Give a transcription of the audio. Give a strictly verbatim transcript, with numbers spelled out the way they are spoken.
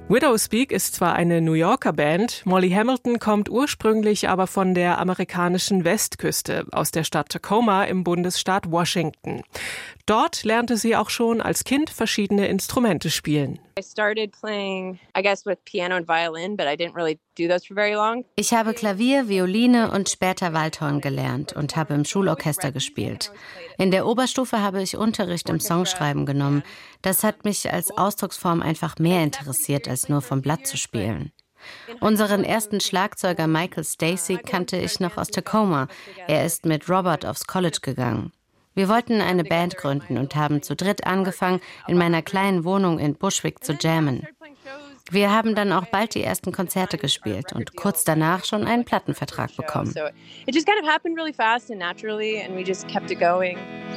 Widowspeak ist zwar eine New Yorker Band, Molly Hamilton kommt ursprünglich aber von der amerikanischen Westküste, aus der Stadt Tacoma im Bundesstaat Washington. Dort lernte sie auch schon als Kind verschiedene Instrumente spielen. Ich habe Klavier, Violine und später Waldhorn gelernt und habe im Schulorchester gespielt. In der Oberstufe habe ich Unterricht im Songschreiben genommen. Das hat mich als Ausdrucksform einfach mehr interessiert, als nur vom Blatt zu spielen. Unseren ersten Schlagzeuger Michael Stacy kannte ich noch aus Tacoma. Er ist mit Robert aufs College gegangen. Wir wollten eine Band gründen und haben zu dritt angefangen, in meiner kleinen Wohnung in Bushwick zu jammen. Wir haben dann auch bald die ersten Konzerte gespielt und kurz danach schon einen Plattenvertrag bekommen.